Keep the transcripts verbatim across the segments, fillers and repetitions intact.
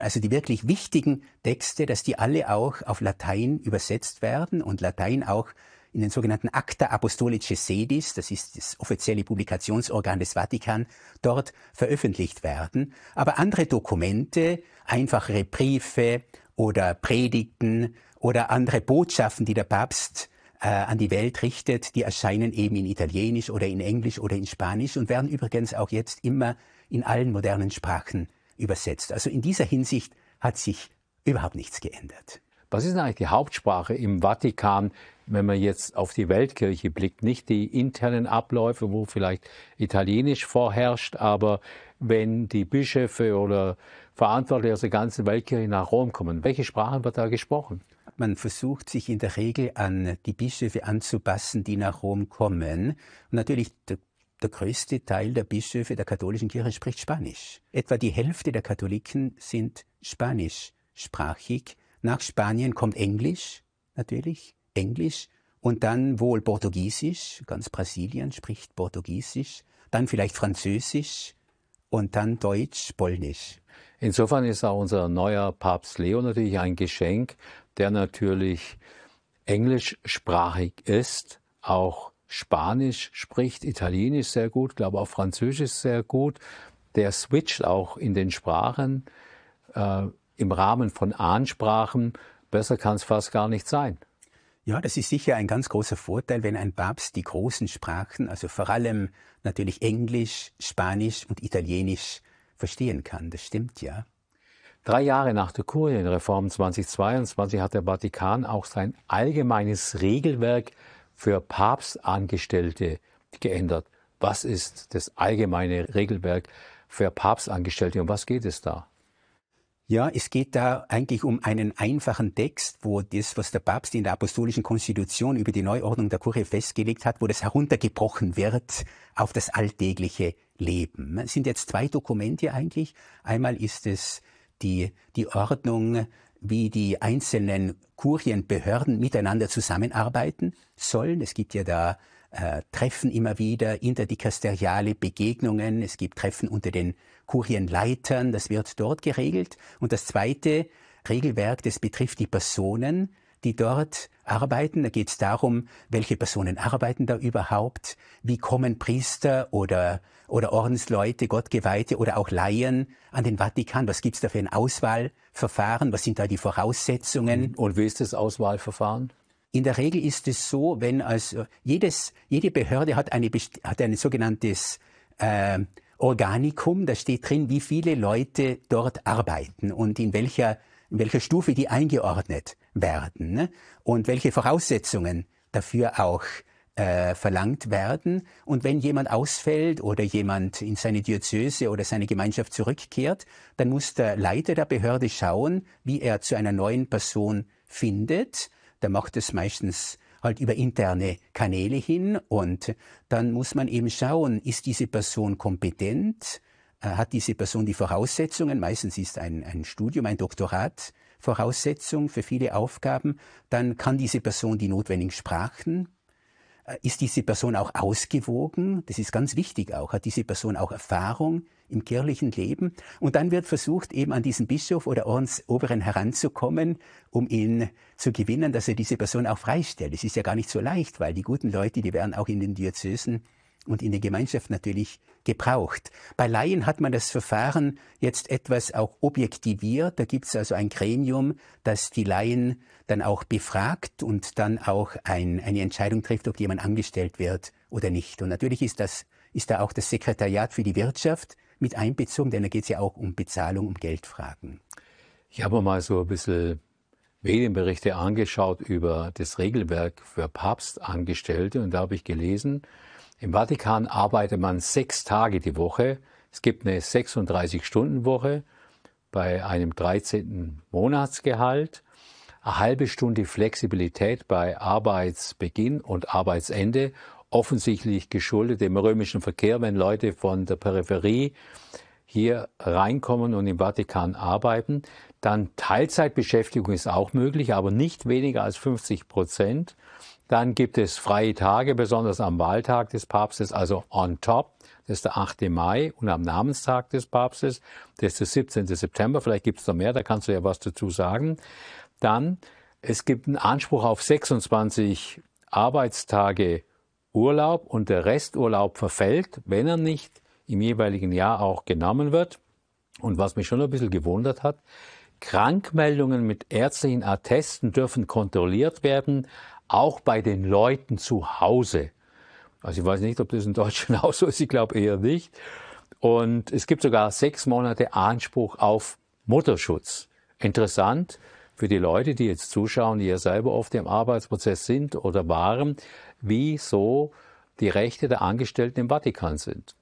Also die wirklich wichtigen Texte, dass die alle auch auf Latein übersetzt werden und Latein auch in den sogenannten Acta Apostolicae Sedis, das ist das offizielle Publikationsorgan des Vatikan, dort veröffentlicht werden. Aber andere Dokumente, einfachere Briefe oder Predigten oder andere Botschaften, die der Papst äh, an die Welt richtet, die erscheinen eben in Italienisch oder in Englisch oder in Spanisch und werden übrigens auch jetzt immer in allen modernen Sprachen übersetzt. Also in dieser Hinsicht hat sich überhaupt nichts geändert. Was ist eigentlich die Hauptsprache im Vatikan, wenn man jetzt auf die Weltkirche blickt? Nicht die internen Abläufe, wo vielleicht Italienisch vorherrscht, aber wenn die Bischöfe oder Verantwortliche aus der ganzen Weltkirche nach Rom kommen, welche Sprache wird da gesprochen? Man versucht sich in der Regel an die Bischöfe anzupassen, die nach Rom kommen. Und natürlich der Der größte Teil der Bischöfe der katholischen Kirche spricht Spanisch. Etwa die Hälfte der Katholiken sind spanischsprachig. Nach Spanien kommt Englisch, natürlich, Englisch. Und dann wohl Portugiesisch, ganz Brasilien spricht Portugiesisch. Dann vielleicht Französisch und dann Deutsch, Polnisch. Insofern ist auch unser neuer Papst Leo natürlich ein Geschenk, der natürlich englischsprachig ist, auch Spanisch spricht, Italienisch sehr gut, glaube auch Französisch sehr gut. Der switcht auch in den Sprachen äh, im Rahmen von Ansprachen. Besser kann es fast gar nicht sein. Ja, das ist sicher ein ganz großer Vorteil, wenn ein Papst die großen Sprachen, also vor allem natürlich Englisch, Spanisch und Italienisch verstehen kann. Das stimmt, ja. Drei Jahre nach der Kurienreform zweitausendzweiundzwanzig hat der Vatikan auch sein allgemeines Regelwerk für Papstangestellte geändert. Was ist das allgemeine Regelwerk für Papstangestellte und was geht es da? Ja, es geht da eigentlich um einen einfachen Text, wo das, was der Papst in der apostolischen Konstitution über die Neuordnung der Kurie festgelegt hat, wo das heruntergebrochen wird auf das alltägliche Leben. Es sind jetzt zwei Dokumente eigentlich. Einmal ist es die, die Ordnung, wie die einzelnen Kurienbehörden miteinander zusammenarbeiten sollen. Es gibt ja da äh, Treffen immer wieder, interdikasteriale Begegnungen. Es gibt Treffen unter den Kurienleitern. Das wird dort geregelt. Und das zweite Regelwerk, das betrifft die Personen, die dort arbeiten. Da geht es darum, welche Personen arbeiten da überhaupt, wie kommen Priester oder, oder Ordensleute, Gottgeweihte oder auch Laien an den Vatikan, was gibt's da für ein Auswahlverfahren, was sind da die Voraussetzungen. Und wie ist das Auswahlverfahren? In der Regel ist es so, wenn also jedes, jede Behörde hat, eine, hat ein sogenanntes äh, Organikum, da steht drin, wie viele Leute dort arbeiten und in welcher in welcher Stufe die eingeordnet werden, ne? Und welche Voraussetzungen dafür auch äh, verlangt werden. Und wenn jemand ausfällt oder jemand in seine Diözese oder seine Gemeinschaft zurückkehrt, dann muss der Leiter der Behörde schauen, wie er zu einer neuen Person findet. Der macht es meistens halt über interne Kanäle hin und dann muss man eben schauen, ist diese Person kompetent? Hat diese Person die Voraussetzungen, meistens ist ein, ein Studium, ein Doktorat Voraussetzung für viele Aufgaben, dann kann diese Person die notwendigen Sprachen, ist diese Person auch ausgewogen, das ist ganz wichtig auch, hat diese Person auch Erfahrung im kirchlichen Leben und dann wird versucht, eben an diesen Bischof oder Ordensoberen heranzukommen, um ihn zu gewinnen, dass er diese Person auch freistellt. Es ist ja gar nicht so leicht, weil die guten Leute, die werden auch in den Diözesen und in der Gemeinschaft natürlich gebraucht. Bei Laien hat man das Verfahren jetzt etwas auch objektiviert. Da gibt es also ein Gremium, das die Laien dann auch befragt und dann auch ein, eine Entscheidung trifft, ob jemand angestellt wird oder nicht. Und natürlich ist, das, ist da auch das Sekretariat für die Wirtschaft mit einbezogen, denn da geht es ja auch um Bezahlung, um Geldfragen. Ich habe mal so ein bisschen Medienberichte angeschaut über das Regelwerk für Papstangestellte und da habe ich gelesen, im Vatikan arbeitet man sechs Tage die Woche. Es gibt eine sechsunddreißig-Stunden-Woche bei einem dreizehnten Monatsgehalt, eine halbe Stunde Flexibilität bei Arbeitsbeginn und Arbeitsende, offensichtlich geschuldet dem römischen Verkehr, wenn Leute von der Peripherie hier reinkommen und im Vatikan arbeiten. Dann Teilzeitbeschäftigung ist auch möglich, aber nicht weniger als fünfzig Prozent. Dann gibt es freie Tage, besonders am Wahltag des Papstes, also on top das ist der achte Mai, und am Namenstag des Papstes, das ist der siebzehnte September, vielleicht gibt es noch mehr, da kannst du ja was dazu sagen. Dann, es gibt einen Anspruch auf sechsundzwanzig Arbeitstage Urlaub und der Resturlaub verfällt, wenn er nicht im jeweiligen Jahr auch genommen wird. Und was mich schon ein bisschen gewundert hat, Krankmeldungen mit ärztlichen Attesten dürfen kontrolliert werden, auch bei den Leuten zu Hause. Also ich weiß nicht, ob das in Deutschland auch so ist, ich glaube eher nicht. Und es gibt sogar sechs Monate Anspruch auf Mutterschutz. Interessant für die Leute, die jetzt zuschauen, die ja selber oft im Arbeitsprozess sind oder waren, wie so die Rechte der Angestellten im Vatikan sind.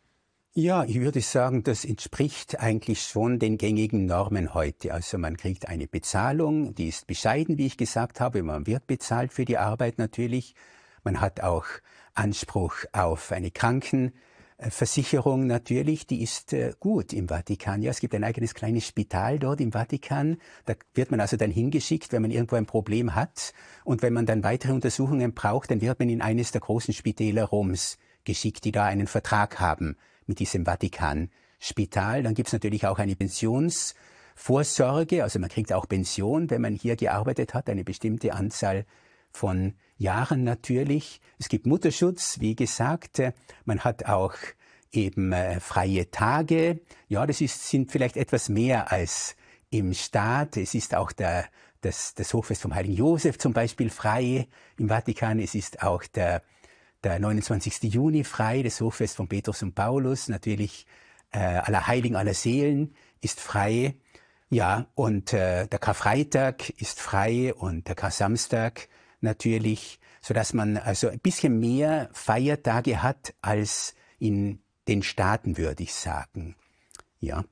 Ja, ich würde sagen, das entspricht eigentlich schon den gängigen Normen heute. Also man kriegt eine Bezahlung, die ist bescheiden, wie ich gesagt habe. Man wird bezahlt für die Arbeit natürlich. Man hat auch Anspruch auf eine Krankenversicherung natürlich. Die ist äh, gut im Vatikan. Ja, es gibt ein eigenes kleines Spital dort im Vatikan. Da wird man also dann hingeschickt, wenn man irgendwo ein Problem hat. Und wenn man dann weitere Untersuchungen braucht, dann wird man in eines der großen Spitäler Roms geschickt, die da einen Vertrag haben mit diesem Vatikan-Spital. Dann gibt es natürlich auch eine Pensionsvorsorge, also man kriegt auch Pension, wenn man hier gearbeitet hat, eine bestimmte Anzahl von Jahren natürlich. Es gibt Mutterschutz, wie gesagt, man hat auch eben äh, freie Tage. Ja, das ist, sind vielleicht etwas mehr als im Staat. Es ist auch der, das, das Hochfest vom Heiligen Josef zum Beispiel frei im Vatikan. Es ist auch der Der neunundzwanzigste Juni frei, das Hochfest von Petrus und Paulus, natürlich äh, aller Heiligen, aller Seelen ist frei. Ja, und äh, der Karfreitag ist frei und der Kar-Samstag natürlich, sodass man also ein bisschen mehr Feiertage hat als in den Staaten, würde ich sagen. Ja.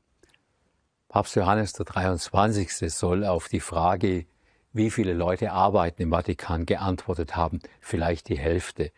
Papst Johannes der dreiundzwanzigste soll auf die Frage, wie viele Leute arbeiten im Vatikan, geantwortet haben, vielleicht die Hälfte.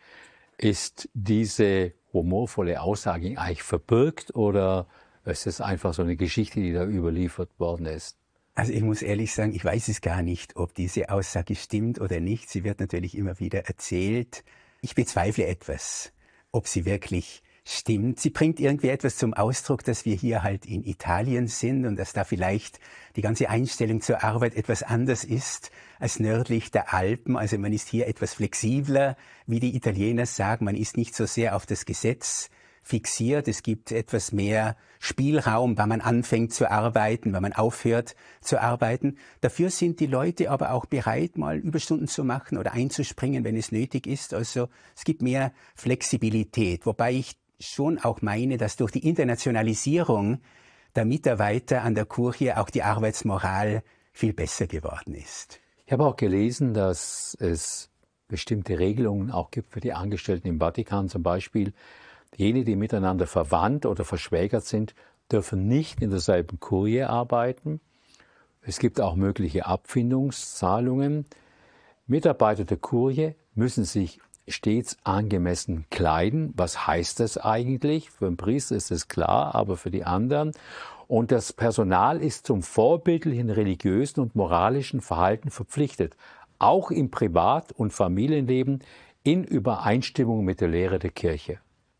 Ist diese humorvolle Aussage eigentlich verbürgt oder ist es einfach so eine Geschichte, die da überliefert worden ist? Also ich muss ehrlich sagen, ich weiß es gar nicht, ob diese Aussage stimmt oder nicht. Sie wird natürlich immer wieder erzählt. Ich bezweifle etwas, ob sie wirklich stimmt. Sie bringt irgendwie etwas zum Ausdruck, dass wir hier halt in Italien sind und dass da vielleicht die ganze Einstellung zur Arbeit etwas anders ist als nördlich der Alpen. Also man ist hier etwas flexibler, wie die Italiener sagen. Man ist nicht so sehr auf das Gesetz fixiert. Es gibt etwas mehr Spielraum, wann man anfängt zu arbeiten, wann man aufhört zu arbeiten. Dafür sind die Leute aber auch bereit, mal Überstunden zu machen oder einzuspringen, wenn es nötig ist. Also es gibt mehr Flexibilität, wobei ich schon auch meine, dass durch die Internationalisierung der Mitarbeiter an der Kurie auch die Arbeitsmoral viel besser geworden ist. Ich habe auch gelesen, dass es bestimmte Regelungen auch gibt für die Angestellten im Vatikan. Zum Beispiel, jene, die miteinander verwandt oder verschwägert sind, dürfen nicht in derselben Kurie arbeiten. Es gibt auch mögliche Abfindungszahlungen. Mitarbeiter der Kurie müssen sich stets angemessen kleiden. Was heißt das eigentlich? Für einen Priester ist es klar, aber für die anderen. Und das Personal ist zum vorbildlichen religiösen und moralischen Verhalten verpflichtet, auch im Privat- und Familienleben in Übereinstimmung mit der Lehre der Kirche.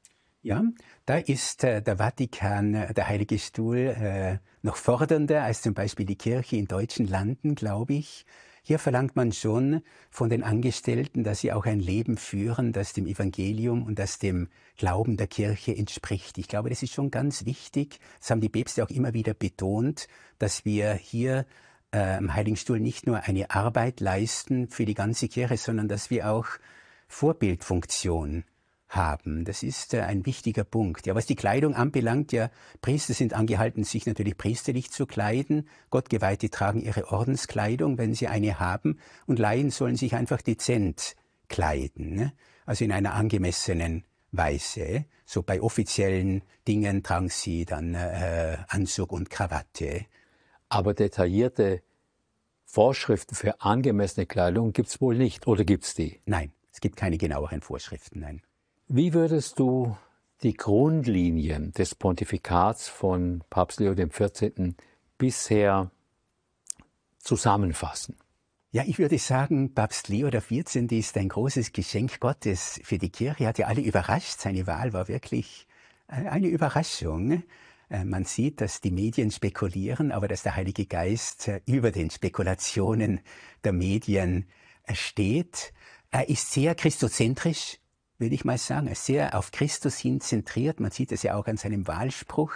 Ja, da ist äh, der Vatikan, äh, der Heilige Stuhl, äh, noch fordernder als zum Beispiel die Kirche in deutschen Landen, glaube ich. Hier verlangt man schon von den Angestellten, dass sie auch ein Leben führen, das dem Evangelium und das dem Glauben der Kirche entspricht. Ich glaube, das ist schon ganz wichtig. Das haben die Päpste auch immer wieder betont, dass wir hier äh, am Heiligen Stuhl nicht nur eine Arbeit leisten für die ganze Kirche, sondern dass wir auch Vorbildfunktion haben. Das ist äh, ein wichtiger Punkt. Ja, was die Kleidung anbelangt, ja, Priester sind angehalten, sich natürlich priesterlich zu kleiden. Gottgeweihte tragen ihre Ordenskleidung, wenn sie eine haben. Und Laien sollen sich einfach dezent kleiden, ne? Also in einer angemessenen Weise. So bei offiziellen Dingen tragen sie dann äh, Anzug und Krawatte. Aber detaillierte Vorschriften für angemessene Kleidung gibt es wohl nicht, oder gibt es die? Nein, es gibt keine genaueren Vorschriften, nein. Wie würdest du die Grundlinien des Pontifikats von Papst Leo der vierzehnte. bisher zusammenfassen? Ja, ich würde sagen, Papst Leo der vierzehnte. ist ein großes Geschenk Gottes für die Kirche. Er hat ja alle überrascht. Seine Wahl war wirklich Eine Überraschung. Man sieht, dass die Medien spekulieren, aber dass der Heilige Geist über den Spekulationen der Medien steht. Er ist sehr christozentrisch, würde ich mal sagen. Er ist sehr auf Christus hin zentriert. Man sieht es ja auch an seinem Wahlspruch.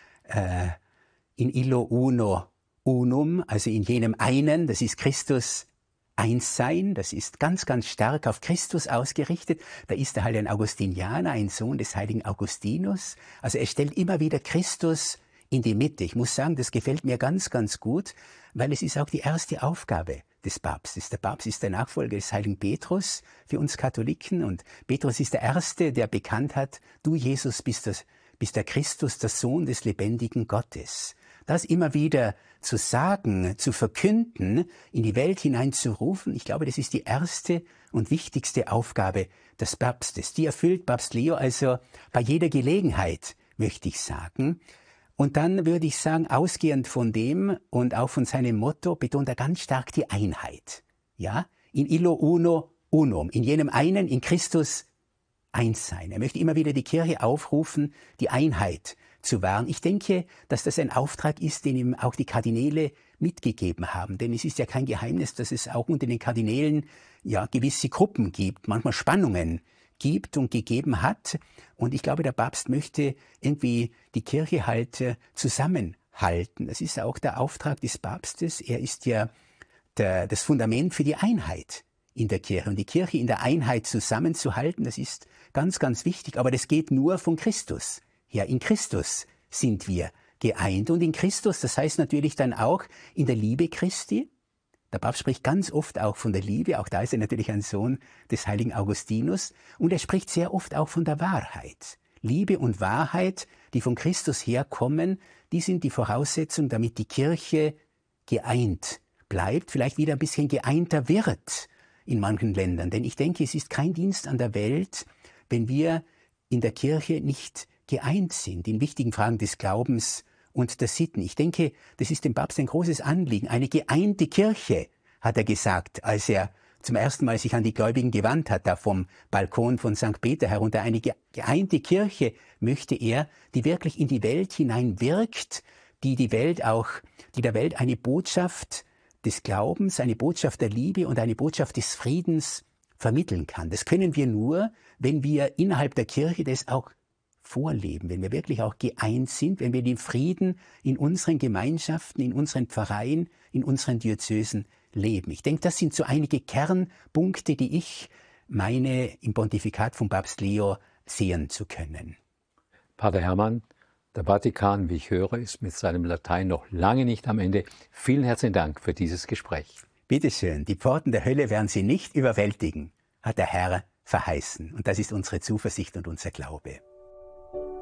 Äh, in illo uno unum, also in jenem einen, das ist Christus, eins sein, das ist ganz, ganz stark auf Christus ausgerichtet. Da ist er halt ein Augustinianer, ein Sohn des heiligen Augustinus. Also er stellt immer wieder Christus in die Mitte. Ich muss sagen, das gefällt mir ganz, ganz gut, weil es ist auch die erste Aufgabe des Papstes. Der Papst ist der Nachfolger des heiligen Petrus für uns Katholiken und Petrus ist der Erste, der bekannt hat, du Jesus bist, das, bist der Christus, der Sohn des lebendigen Gottes. Das immer wieder zu sagen, zu verkünden, in die Welt hineinzurufen, ich glaube, das ist die erste und wichtigste Aufgabe des Papstes. Die erfüllt Papst Leo also bei jeder Gelegenheit, möchte ich sagen. Und dann würde ich sagen, ausgehend von dem und auch von seinem Motto betont er ganz stark die Einheit. Ja, in illo uno unum, in jenem einen, in Christus eins sein. Er möchte immer wieder die Kirche aufrufen, die Einheit zu wahren. Ich denke, dass das ein Auftrag ist, den ihm auch die Kardinäle mitgegeben haben. Denn es ist ja kein Geheimnis, dass es auch unter den Kardinälen ja gewisse Gruppen gibt, manchmal Spannungen gibt und gegeben hat. Und ich glaube, der Papst möchte irgendwie die Kirche halt äh, zusammenhalten. Das ist auch der Auftrag des Papstes. Er ist ja der, das Fundament für die Einheit in der Kirche. Und die Kirche in der Einheit zusammenzuhalten, das ist ganz, ganz wichtig. Aber das geht nur von Christus. Ja, in Christus sind wir geeint. Und in Christus, das heißt natürlich dann auch in der Liebe Christi. Der Papst spricht ganz oft auch von der Liebe. Auch da ist er natürlich ein Sohn des heiligen Augustinus. Und er spricht sehr oft auch von der Wahrheit. Liebe und Wahrheit, die von Christus herkommen, die sind die Voraussetzung, damit die Kirche geeint bleibt, vielleicht wieder ein bisschen geeinter wird in manchen Ländern. Denn ich denke, es ist kein Dienst an der Welt, wenn wir in der Kirche nicht geeint sind in wichtigen Fragen des Glaubens und der Sitten. Ich denke, das ist dem Papst ein großes Anliegen. Eine geeinte Kirche, hat er gesagt, als er zum ersten Mal sich an die Gläubigen gewandt hat, da vom Balkon von Sankt Peter herunter. Eine geeinte Kirche möchte er, die wirklich in die Welt hinein wirkt, die die Welt auch, die der Welt eine Botschaft des Glaubens, eine Botschaft der Liebe und eine Botschaft des Friedens vermitteln kann. Das können wir nur, wenn wir innerhalb der Kirche das auch vorleben, wenn wir wirklich auch geeint sind, wenn wir den Frieden in unseren Gemeinschaften, in unseren Pfarreien, in unseren Diözesen leben. Ich denke, das sind so einige Kernpunkte, die ich meine, im Pontifikat von Papst Leo sehen zu können. Pater Hermann, der Vatikan, wie ich höre, ist mit seinem Latein noch lange nicht am Ende. Vielen herzlichen Dank für dieses Gespräch. Bitte schön, die Pforten der Hölle werden Sie nicht überwältigen, hat der Herr verheißen. Und das ist unsere Zuversicht und unser Glaube.